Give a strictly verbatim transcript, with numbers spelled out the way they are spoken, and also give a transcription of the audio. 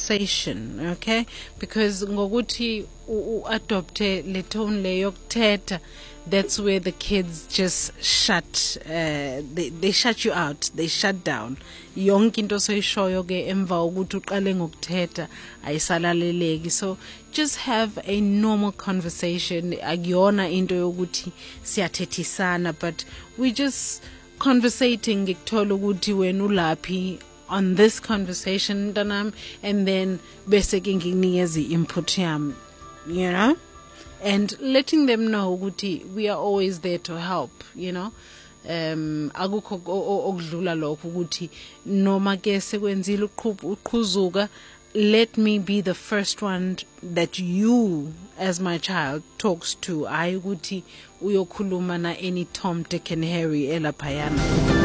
conversation, okay? Because ngokuthi u-adopte le tone le yokuthetha, that's where the kids just shut, uh, they, they shut you out, they shut down. Yonke into soyishoyo ke emva ukuthi uqale ngokuthetha ayisalaleleki. So just have a normal conversation. Akuyona into yokuthi siyathethisana, but we just conversating ngikuthola ukuthi wena ulaphi on this conversation mntanami, and then bese ke ngikunikeza input yami, you know, and letting them know ukuthi we are always there to help, you know. Um akukho okudlula lokho ukuthi noma ke sekwenzile uqhuzuka, let me be the first one that you as my child talks to, ayi ukuthi uyokhuluma na any Tom, Dick and Harry elaphayana.